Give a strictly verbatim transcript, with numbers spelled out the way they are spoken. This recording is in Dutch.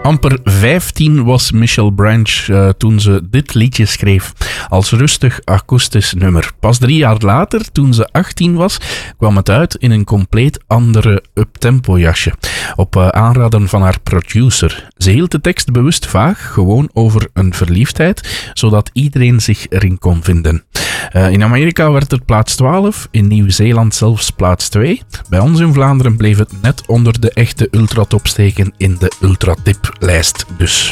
Amper vijftien was Michelle Branch uh, toen ze dit liedje schreef als rustig akoestisch nummer. Pas drie jaar later, toen ze achttien was, kwam het uit in een compleet andere uptempo jasje. Op uh, aanraden van haar producer. Ze hield de tekst bewust vaag, gewoon over een verliefdheid, zodat iedereen zich erin kon vinden. Uh, in Amerika werd het plaats twaalf, in Nieuw-Zeeland zelfs plaats twee. Bij ons in Vlaanderen bleef het net onder de echte ultratop steken in de ultratip lijst dus.